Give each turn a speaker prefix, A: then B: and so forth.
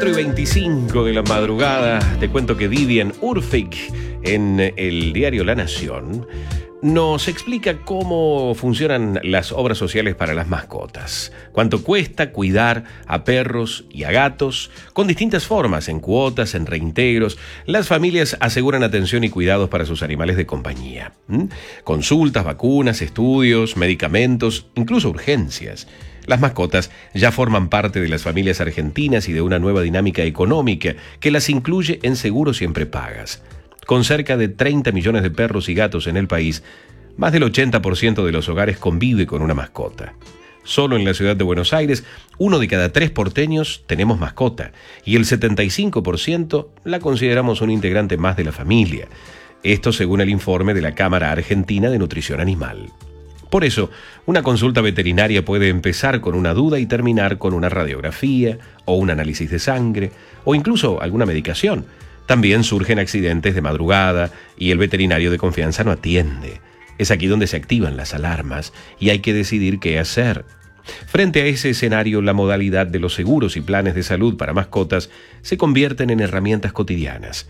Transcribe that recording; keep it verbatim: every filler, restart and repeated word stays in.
A: cuatro y veinticinco de la madrugada, te cuento que Vivian Urfic, en el diario La Nación, nos explica cómo funcionan las obras sociales para las mascotas. Cuánto cuesta cuidar a perros y a gatos, con distintas formas, en cuotas, en reintegros. Las familias aseguran atención y cuidados para sus animales de compañía. ¿Mm? Consultas, vacunas, estudios, medicamentos, incluso urgencias. Las mascotas ya forman parte de las familias argentinas y de una nueva dinámica económica que las incluye en seguros siempre pagas. Con cerca de treinta millones de perros y gatos en el país, más del ochenta por ciento de los hogares convive con una mascota. Solo en la ciudad de Buenos Aires, uno de cada tres porteños tenemos mascota y el setenta y cinco por ciento la consideramos un integrante más de la familia. Esto según el informe de la Cámara Argentina de Nutrición Animal. Por eso, una consulta veterinaria puede empezar con una duda y terminar con una radiografía o un análisis de sangre o incluso alguna medicación. También surgen accidentes de madrugada y el veterinario de confianza no atiende. Es aquí donde se activan las alarmas y hay que decidir qué hacer. Frente a ese escenario, la modalidad de los seguros y planes de salud para mascotas se convierten en herramientas cotidianas.